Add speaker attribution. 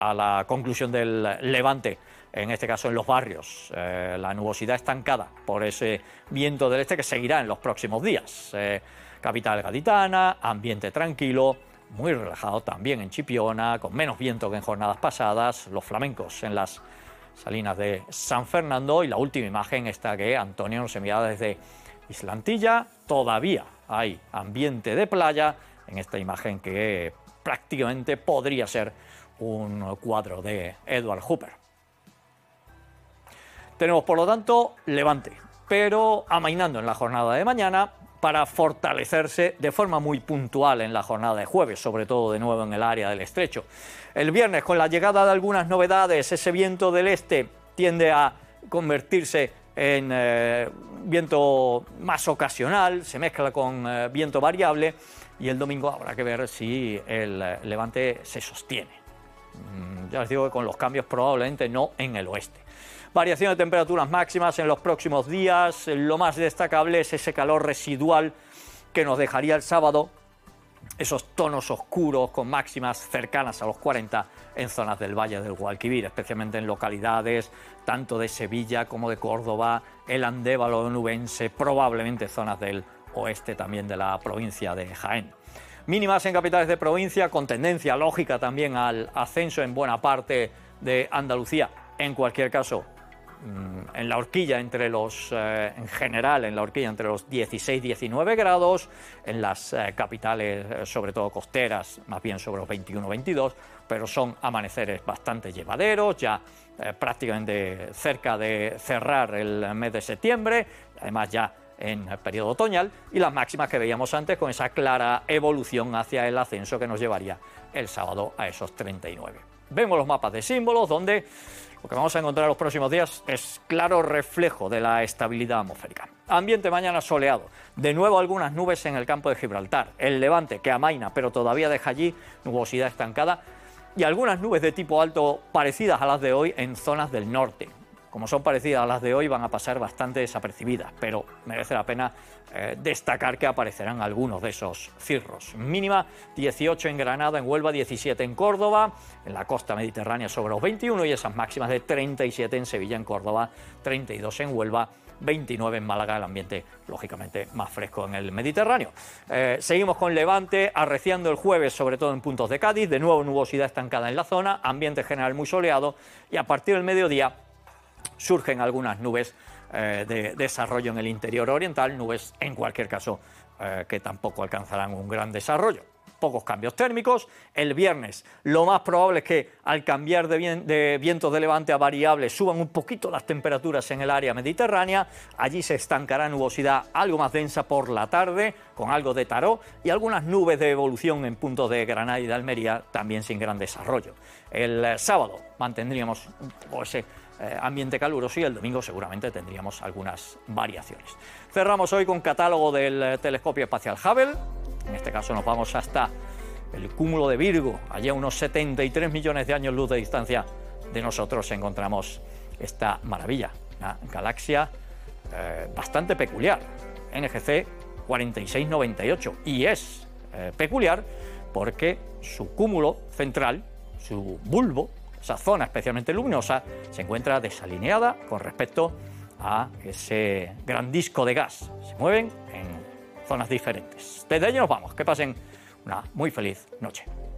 Speaker 1: a la conclusión del levante, en este caso en los barrios. La nubosidad estancada por ese viento del este que seguirá en los próximos días. Capital gaditana, ambiente tranquilo, muy relajado también en Chipiona, con menos viento que en jornadas pasadas, los flamencos en las salinas de San Fernando, y la última imagen esta que Antonio nos envía desde Islantilla. Todavía hay ambiente de playa en esta imagen que prácticamente podría ser un cuadro de Edward Hopper. Tenemos, por lo tanto, levante, pero amainando en la jornada de mañana para fortalecerse de forma muy puntual en la jornada de jueves, sobre todo de nuevo en el área del estrecho. El viernes, con la llegada de algunas novedades, ese viento del este tiende a convertirse en viento más ocasional, se mezcla con viento variable, y el domingo habrá que ver si el levante se sostiene. Ya les digo que con los cambios probablemente no en el oeste. Variación de temperaturas máximas en los próximos días. Lo más destacable es ese calor residual que nos dejaría el sábado, esos tonos oscuros con máximas cercanas a los 40 en zonas del Valle del Guadalquivir, especialmente en localidades tanto de Sevilla como de Córdoba, el Andévalo nubense, probablemente zonas del oeste también de la provincia de Jaén. Mínimas en capitales de provincia, con tendencia lógica también al ascenso en buena parte de Andalucía. En cualquier caso, en la horquilla entre los, en general, en la horquilla entre los 16-19 grados, en las capitales, sobre todo costeras, más bien sobre los 21-22, pero son amaneceres bastante llevaderos, ya prácticamente cerca de cerrar el mes de septiembre, además ya en el periodo otoñal, y las máximas que veíamos antes con esa clara evolución hacia el ascenso que nos llevaría el sábado a esos 39. Vemos los mapas de símbolos donde lo que vamos a encontrar los próximos días es claro reflejo de la estabilidad atmosférica. Ambiente mañana soleado, de nuevo algunas nubes en el campo de Gibraltar, el levante que amaina pero todavía deja allí nubosidad estancada, y algunas nubes de tipo alto parecidas a las de hoy en zonas del norte. Como son parecidas a las de hoy, van a pasar bastante desapercibidas, pero merece la pena destacar que aparecerán algunos de esos cirros. Mínima 18 en Granada, en Huelva 17 en Córdoba, en la costa mediterránea sobre los 21, y esas máximas de 37 en Sevilla, en Córdoba, 32 en Huelva, 29 en Málaga, el ambiente lógicamente más fresco en el Mediterráneo. Seguimos con levante, arreciando el jueves, sobre todo en puntos de Cádiz, de nuevo nubosidad estancada en la zona, ambiente general muy soleado, y a partir del mediodía surgen algunas nubes de desarrollo en el interior oriental, nubes en cualquier caso que tampoco alcanzarán un gran desarrollo. Pocos cambios térmicos. El viernes lo más probable es que al cambiar de vientos de levante a variable suban un poquito las temperaturas en el área mediterránea. Allí se estancará nubosidad algo más densa por la tarde, con algo de taró, y algunas nubes de evolución en puntos de Granada y de Almería, también sin gran desarrollo. El sábado mantendríamos ese ambiente caluroso, y el domingo seguramente tendríamos algunas variaciones. Cerramos hoy con catálogo del telescopio espacial Hubble. En este caso nos vamos hasta el cúmulo de Virgo. Allí a unos 73 millones de años luz de distancia de nosotros encontramos esta maravilla, una galaxia bastante peculiar, NGC 4698, y es peculiar porque su cúmulo central, su bulbo, esa zona especialmente luminosa, se encuentra desalineada con respecto a ese gran disco de gas. Se mueven en zonas diferentes. Desde allí nos vamos. Que pasen una muy feliz noche.